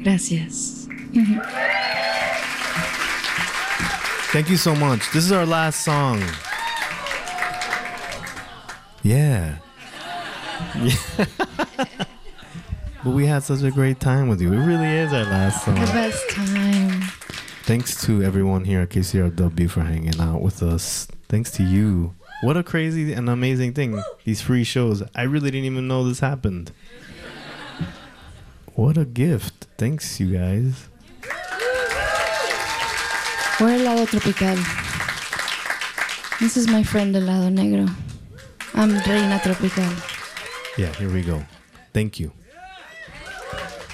Gracias. Thank you so much. This is our last song. Yeah. But we had such a great time with you. It really is our last song. The best time. Thanks to everyone here at KCRW for hanging out with us. Thanks to you. What a crazy and amazing thing. These free shows. I really didn't even know this happened. What a gift. Thanks, you guys. We're El Lado Tropical. This is my friend El Lado Negro. I'm Reina Tropical. Yeah, here we go. Thank you.